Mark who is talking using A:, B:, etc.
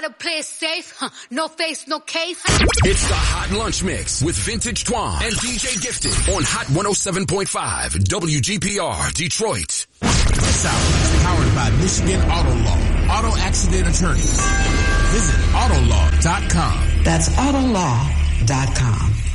A: to play it safe. No face, no case.
B: It's the Hot Lunch Mix with Vintage Twan and DJ Gifted on Hot 107.5 WGPR Detroit.
C: This hour is powered by Michigan Auto Law. Auto accident attorneys. Visit Autolaw.com.
D: That's Autolaw.com.